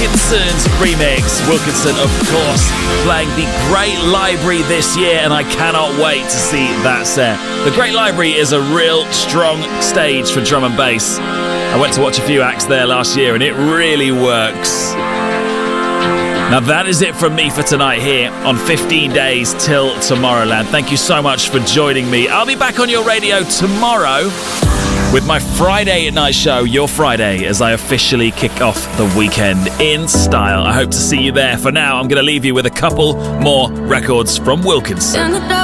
Wilkinson's remix. Wilkinson, of course, playing the Great Library this year, and I cannot wait to see that set. The Great Library is a real strong stage for drum and bass. I went to watch a few acts there last year, and it really works. Now that is it from me for tonight here on 15 Days Till Tomorrowland. Thank you so much for joining me. I'll be back on your radio tomorrow with my Friday night show, Your Friday, as I officially kick off the weekend in style. I hope to see you there. For now, I'm going to leave you with a couple more records from Wilkinson.